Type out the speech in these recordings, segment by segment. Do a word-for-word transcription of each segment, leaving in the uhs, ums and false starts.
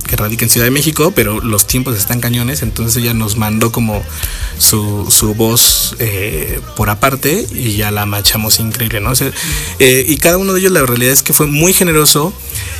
que radica en Ciudad de México, pero los tiempos están cañones, entonces ella nos mandó como su, su voz eh, por aparte y ya la machamos increíble, ¿no? O sea, eh, y cada uno de ellos la realidad es que fue muy generoso.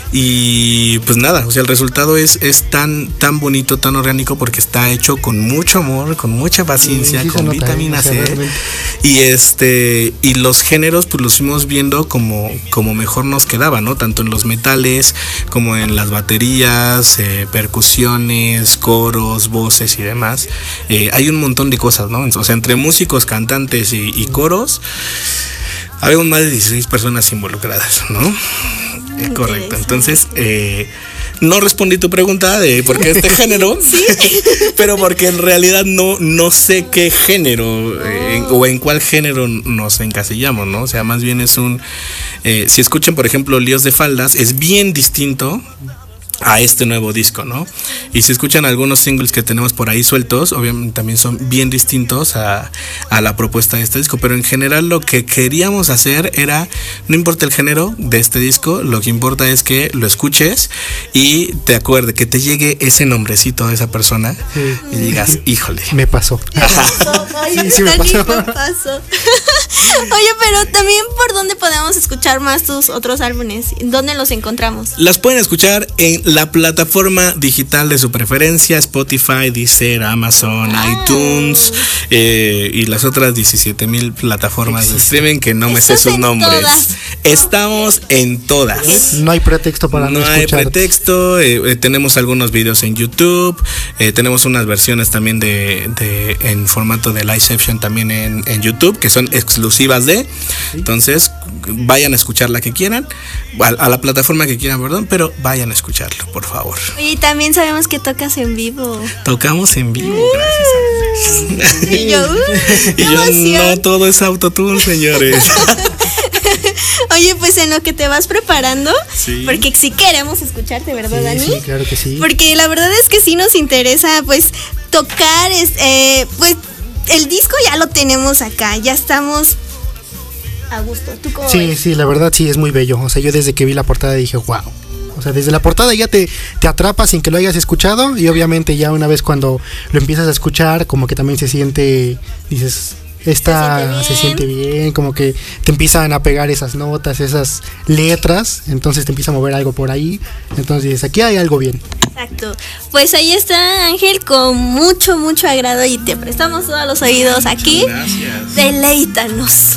Y pues nada, o sea, el resultado es, es tan, tan bonito, tan orgánico, porque está hecho con mucho amor, con mucha paciencia, sí, sí, con nota, vitamina C. Realmente. Y este, y los géneros, pues los fuimos viendo como, como mejor nos quedaba, ¿no? Tanto en los metales, como en las baterías, eh, percusiones, coros, voces y demás. Eh, hay un montón de cosas, ¿no? O sea, entre músicos, cantantes y, y coros, habemos más de dieciséis personas involucradas, ¿no? Eh, correcto, entonces eh, no respondí tu pregunta de por qué este género, ¿sí? Pero porque en realidad no, no sé qué género eh, en, o en cuál género nos encasillamos, ¿no? O sea, más bien es un, eh, si escuchan por ejemplo Líos de Faldas, es bien distinto a este nuevo disco, ¿no? Y si escuchan algunos singles que tenemos por ahí sueltos, obviamente también son bien distintos a, a la propuesta de este disco, pero en general lo que queríamos hacer era, no importa el género de este disco, lo que importa es que lo escuches y te acuerdes, que te llegue ese nombrecito de esa persona, sí, y digas, híjole, me pasó. Oye, sí, sí me pasó. me pasó. Oye, pero también, ¿por dónde podemos escuchar más tus otros álbumes? ¿Dónde los encontramos? Las pueden escuchar en la plataforma digital de su preferencia: Spotify, Deezer, Amazon, ah. iTunes eh, y las otras diecisiete mil plataformas sí, de streaming que no me sé sus nombres. Todas. Estamos en todas. No hay pretexto para no, no escuchar. No hay pretexto. Eh, eh, tenemos algunos videos en YouTube. Eh, tenemos unas versiones también de, de en formato de live session también en, en YouTube, que son exclusivas de. Entonces, vayan a escuchar la que quieran, a, a la plataforma que quieran, perdón, pero vayan a escucharlo, por favor. Y también sabemos que tocas en vivo. Tocamos en vivo, uh, gracias a Dios. Y yo, uh, y yo no todo es autotune, señores. Oye, pues en lo que te vas preparando, sí, porque sí queremos escucharte, ¿verdad, sí, Dani? Sí, claro que sí. Porque la verdad es que sí nos interesa, pues, tocar, eh, pues, el disco ya lo tenemos acá, ya estamos a gusto. ¿Tú cómo Sí, ves? sí, la verdad sí es muy bello. O sea, yo desde que vi la portada dije, wow. O sea, desde la portada ya te, te atrapa sin que lo hayas escuchado. Y obviamente ya una vez cuando lo empiezas a escuchar, como que también se siente, dices, esta se siente, se siente bien, como que te empiezan a pegar esas notas, esas letras, entonces te empieza a mover algo por ahí. Entonces dices, aquí hay algo bien. Exacto. Pues ahí está, Ángel, con mucho, mucho agrado, y te prestamos todos los oídos aquí. Gracias. Deleítanos.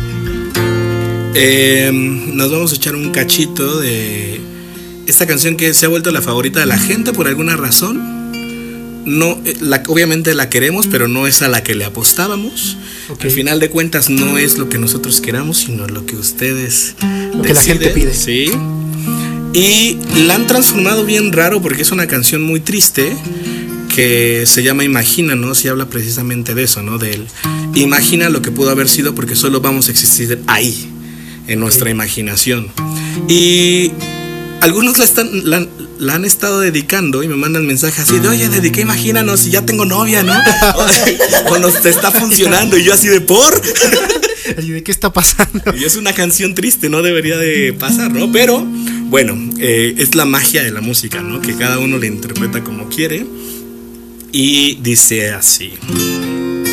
Eh, nos vamos a echar un cachito de esta canción que se ha vuelto la favorita de la gente por alguna razón. No, la, obviamente la queremos, pero no es a la que le apostábamos. Okay. Al final de cuentas no es lo que nosotros queramos, sino lo que ustedes lo deciden, que la gente pide. Sí. Y la han transformado bien raro porque es una canción muy triste que se llama Imagínanos y habla precisamente de eso, ¿no? Del imagina lo que pudo haber sido, porque solo vamos a existir ahí, en nuestra sí. imaginación. Y algunos la, están, la, la han estado dedicando y me mandan mensajes así de, oye, dediqué Imagínanos y ya tengo novia, ¿no? O nos está funcionando, y yo así de, ¿por? Así de, ¿qué está pasando? Y es una canción triste, no debería de pasar, ¿no? Pero, bueno, eh, es la magia de la música, ¿no? Que cada uno la interpreta como quiere. Y dice así: